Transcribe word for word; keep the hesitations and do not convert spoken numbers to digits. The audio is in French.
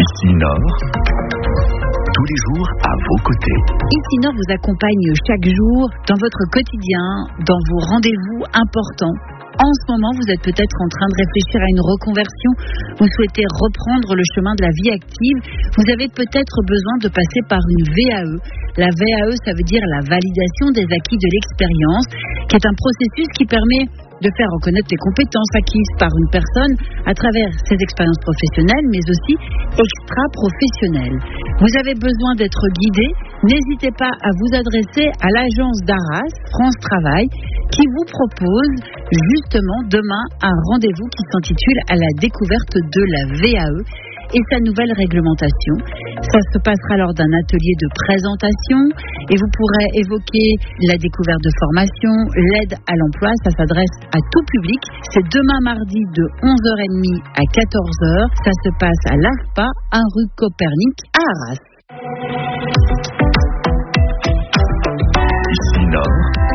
Ici Nord, tous les jours à vos côtés. Ici Nord vous accompagne chaque jour dans votre quotidien, dans vos rendez-vous importants. En ce moment, vous êtes peut-être en train de réfléchir à une reconversion, vous souhaitez reprendre le chemin de la vie active, vous avez peut-être besoin de passer par une V A E. La V A E, ça veut dire la validation des acquis de l'expérience, qui est un processus qui permet de faire reconnaître les compétences acquises par une personne à travers ses expériences professionnelles, mais aussi extra-professionnelles. Vous avez besoin d'être guidé, n'hésitez pas à vous adresser à l'agence d'Arras, France Travail, qui vous propose justement demain un rendez-vous qui s'intitule « À la découverte de la V A E » et sa nouvelle réglementation. Ça se passera lors d'un atelier de présentation et vous pourrez évoquer la découverte de formation, l'aide à l'emploi. Ça s'adresse à tout public. C'est demain mardi de onze heures trente à quatorze heures. Ça se passe à l'A F P A, un rue Copernic à Arras. Ici Nord.